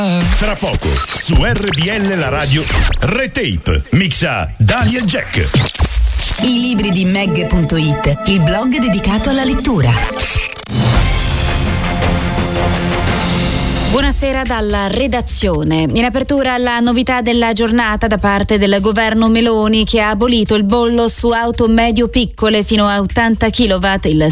Tra poco su RPL la radio Retape mixa Daniel Jack. I libri di Meg.it, il blog dedicato alla lettura. Buonasera dalla redazione. In apertura la novità della giornata da parte del governo Meloni, che ha abolito il bollo su auto medio-piccole fino a 80 kW, il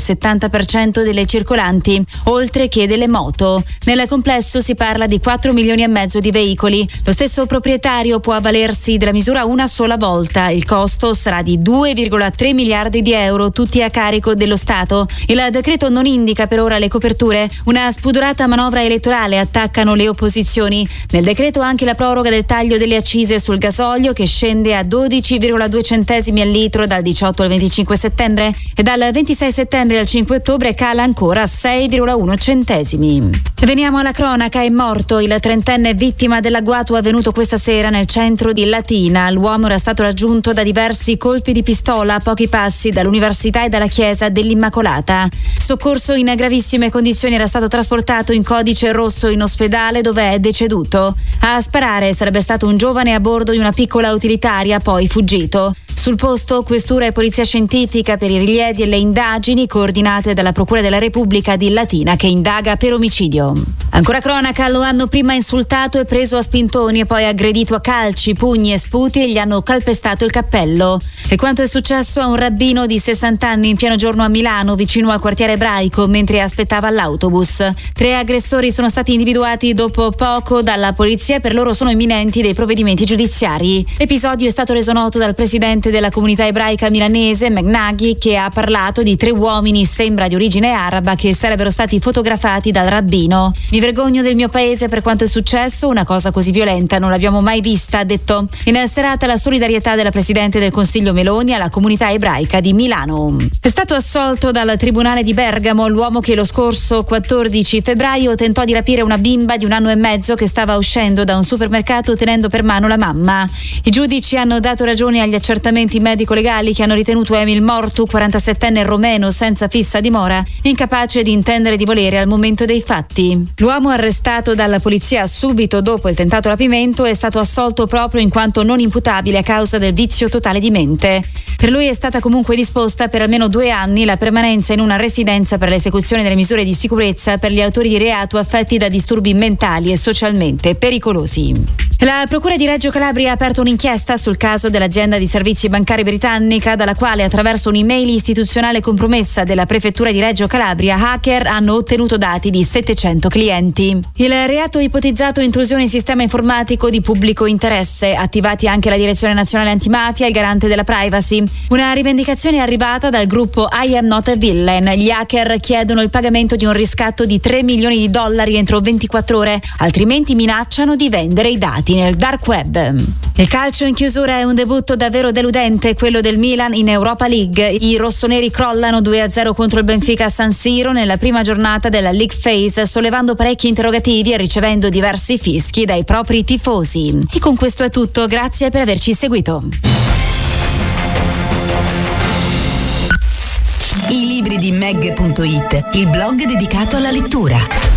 70% delle circolanti, oltre che delle moto. Nel complesso si parla di 4 milioni e mezzo di veicoli. Lo stesso proprietario può avvalersi della misura una sola volta. Il costo sarà di 2,3 miliardi di euro, tutti a carico dello Stato. Il decreto non indica per ora le coperture. Una spudorata manovra elettorale attaccano le opposizioni. Nel decreto anche la proroga del taglio delle accise sul gasolio, che scende a 12,2 centesimi al litro dal 18 al 25 settembre e dal 26 settembre al 5 ottobre cala ancora a 6,1 centesimi. Veniamo alla cronaca. È morto il 30enne vittima dell'agguato avvenuto questa sera nel centro di Latina. L'uomo era stato raggiunto da diversi colpi di pistola a pochi passi dall'università e dalla chiesa dell'Immacolata. Soccorso in gravissime condizioni, era stato trasportato in codice rosso in ospedale, dove è deceduto. A sparare sarebbe stato un giovane a bordo di una piccola utilitaria, poi fuggito. Sul posto questura e polizia scientifica per i rilievi e le indagini coordinate dalla Procura della Repubblica di Latina, che indaga per omicidio. Ancora cronaca, lo hanno prima insultato e preso a spintoni e poi aggredito a calci, pugni e sputi e gli hanno calpestato il cappello. E quanto è successo a un rabbino di 60 anni in pieno giorno a Milano, vicino al quartiere ebraico, mentre aspettava l'autobus. 3 aggressori sono stati individuati dopo poco dalla polizia, per loro sono imminenti dei provvedimenti giudiziari. L'episodio è stato reso noto dal presidente della comunità ebraica milanese, Megnaghi, che ha parlato di 3 uomini, sembra di origine araba, che sarebbero stati fotografati dal rabbino. Mi vergogno del mio paese per quanto è successo, una cosa così violenta non l'abbiamo mai vista, ha detto. In serata la solidarietà della Presidente del Consiglio Meloni alla comunità ebraica di Milano. È stato assolto dal Tribunale di Bergamo l'uomo che lo scorso 14 febbraio tentò di rapire una bimba di 1 anno e mezzo che stava uscendo da un supermercato tenendo per mano la mamma. I giudici hanno dato ragione agli accertamenti medico-legali che hanno ritenuto Emil Mortu, 47enne romeno senza fissa dimora, incapace di intendere di volere al momento dei fatti. L'uomo, arrestato dalla polizia subito dopo il tentato rapimento, è stato assolto proprio in quanto non imputabile a causa del vizio totale di mente. Per lui è stata comunque disposta per almeno 2 anni la permanenza in una residenza per l'esecuzione delle misure di sicurezza per gli autori di reato affetti da disturbi mentali e socialmente pericolosi. La Procura di Reggio Calabria ha aperto un'inchiesta sul caso dell'azienda di servizi bancari britannica, dalla quale attraverso un'email istituzionale compromessa della Prefettura di Reggio Calabria hacker hanno ottenuto dati di 700 clienti. Il reato ipotizzato intrusione in sistema informatico di pubblico interesse, attivati anche la Direzione Nazionale Antimafia e il Garante della Privacy. Una rivendicazione arrivata dal gruppo I Am Not a Villain. Gli hacker chiedono il pagamento di un riscatto di $3 milioni entro 24 ore, altrimenti minacciano di vendere i dati nel dark web. Il calcio in chiusura è un debutto davvero deludente, quello del Milan in Europa League. I rossoneri crollano 2-0 contro il Benfica a San Siro nella prima giornata della League Phase, sollevando parecchi interrogativi e ricevendo diversi fischi dai propri tifosi. E con questo è tutto, grazie per averci seguito. I libri di Meg.it, il blog dedicato alla lettura.